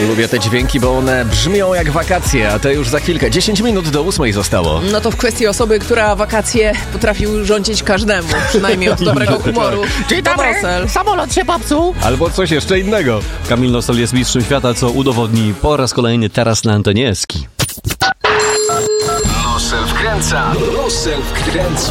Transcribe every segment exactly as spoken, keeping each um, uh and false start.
Lubię te dźwięki, bo one brzmią jak wakacje, a to już za chwilkę. dziesięć minut do ósmej zostało. No to w kwestii osoby, która wakacje potrafi urządzić każdemu, przynajmniej od dobrego humoru. Dzień dobry, samolot się popsuł. Albo coś jeszcze innego. Kamil Nosel jest mistrzem świata, co udowodni po raz kolejny teraz na antenie Eski. Nosel wkręca, Nosel wkręca.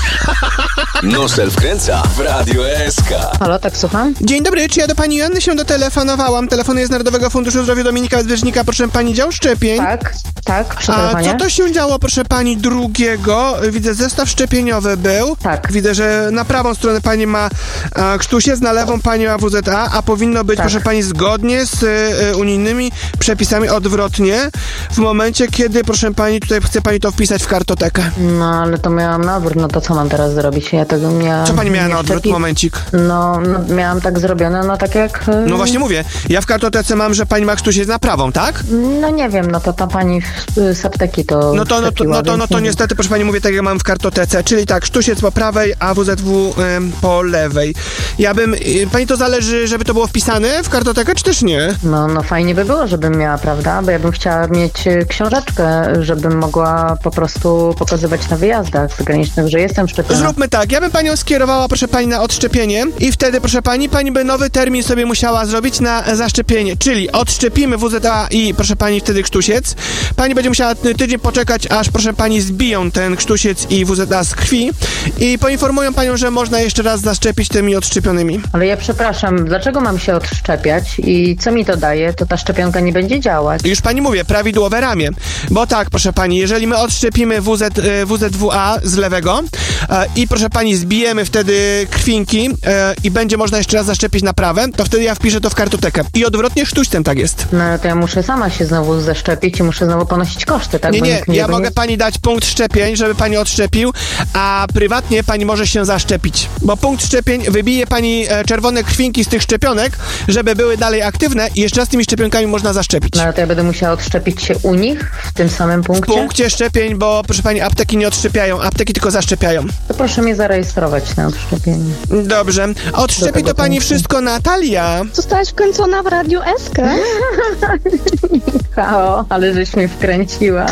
Nosel wkręca w Radio S K. Halo, tak słucham? Dzień dobry, czy ja do pani Joanny się dotelefonowałam? Telefon jest z Narodowego Funduszu Zdrowia Dominika Bezpiecznika, proszę pani, dział szczepień. Tak, tak, przy A telefonie. co to się działo, proszę pani, drugiego? Widzę, zestaw szczepieniowy był. Tak. Widzę, że na prawą stronę pani ma a, krztusiec, na lewą pani ma W Z A, a powinno być, Tak. proszę pani, zgodnie z y, unijnymi przepisami odwrotnie, w momencie, kiedy, proszę pani, tutaj chce pani to wpisać w kartotekę. No, ale to miałam na odwrót, no to co mam teraz zrobić? Ja tego miałam... Co pani miała na odwrót? Niestety- Momencik. No, no, miałam tak zrobione, no tak jak... y, No właśnie mówię, ja w kartotece mam, że pani ma krztusiec na prawą, tak? No nie wiem, no to ta pani w- y, z apteki to No to, no to, szczepiła, no to, no więc to nie wiem. niestety, proszę pani, mówię tak, jak mam w kartotece, czyli tak, sztusiec po prawej, a W Z W ym, po lewej. Ja bym, y, pani to zależy, żeby to było wpisane w kartotekę, czy też nie? No, no fajnie by było, żebym miała, prawda? Bo ja bym chciała mieć y, książeczkę, żebym mogła po prostu pokazywać na wyjazdach zagranicznych, że jestem szczepiona. Zróbmy tak, ja bym panią skierowała, proszę pani, na odszczepienie i wtedy, proszę pani, pani by nowy termin sobie musiała zrobić na e, zaszczepienie, czyli odszczepimy W Z A i, proszę pani, wtedy krztusiec. Pani będzie musiała ty- tydzień poczekać, aż, proszę pani, zbiją ten krztusiec i W Z A z krwi i poinformują panią, że można jeszcze raz zaszczepić tymi odszczepionymi. Ale ja przepraszam, dlaczego mam się odszczepiać i co mi to daje? To ta szczepionka nie będzie działać. Już pani mówię, prawidłowe ramię. Bo tak, proszę pani, jeżeli my odszczepimy W Z, e, W Z W A z lewego e, i proszę pani zbijemy wtedy krwinki e, i będzie można jeszcze raz zaszczepić na prawe, to wtedy ja wpiszę to w kartotekę. I odwrotnie sztućcem tak jest. No ale to ja muszę sama się znowu zaszczepić i muszę znowu ponosić koszty, tak? Nie, Bo nie, nikt mnie ja by mogę nie... pani dać punkt szczepień, żeby pani odszczepił, a prywatnie pani może się zaszczepić. Bo punkt szczepień wybije pani e, czerwone krwinki z tych szczepionek, żeby były dalej aktywne i jeszcze raz tymi szczepionkami można zaszczepić. No ale to ja będę musiała odszczepić się u nich w tym samym W punkcie? punkcie szczepień, bo proszę pani, apteki nie odszczepiają, apteki tylko zaszczepiają. To proszę mnie zarejestrować na odszczepienie. Dobrze. Odszczepi tego to pani punktu. wszystko, Natalia. Zostałaś wkręcona w Radiu S K. O, ale żeś mnie wkręciła.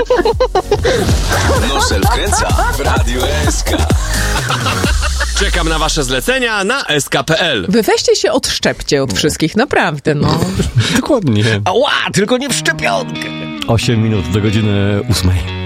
Nosel wkręca w Radio S K. Czekam na wasze zlecenia na S K kropka P L. Wy weźcie się odszczepcie od wszystkich, naprawdę, no. Dokładnie. Ała, tylko nie w szczepionkę. osiem minut do godziny ósmej.